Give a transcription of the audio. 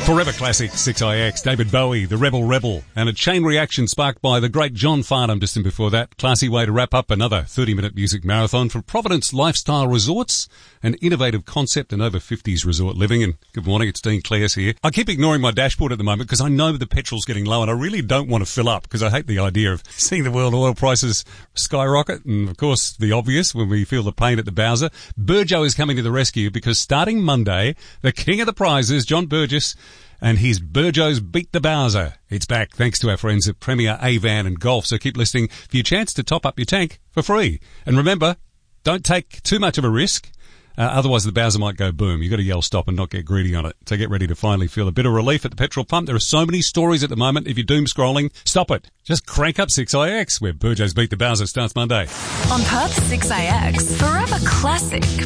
Forever classic 6IX, David Bowie, the Rebel, and a chain reaction sparked by the great John Farnham just in before that. Classy way to wrap up another 30-minute music marathon from Providence Lifestyle Resorts, an innovative concept in over 50s resort living. And good morning, it's Dean Clears here. I keep ignoring my dashboard at the moment because I know the petrol's getting low and I really don't want to fill up because I hate the idea of seeing the world oil prices skyrocket. And of course, the obvious when we feel the pain at the Bowser. Burjo is coming to the rescue because starting Monday, the king of the prizes, John Burgess, and his Burjo's Beat the Bowser. It's back thanks to our friends at Premier Avan and Golf. So keep listening for your chance to top up your tank for free. And remember, don't take too much of a risk. Otherwise the Bowser might go boom. You've got to yell stop and not get greedy on it. So get ready to finally feel a bit of relief at the petrol pump. There are so many stories at the moment. If you're doom scrolling, stop it. Just crank up 6IX, where Burjo's Beat the Bowser starts Monday. On Perth 6IX, Forever Classic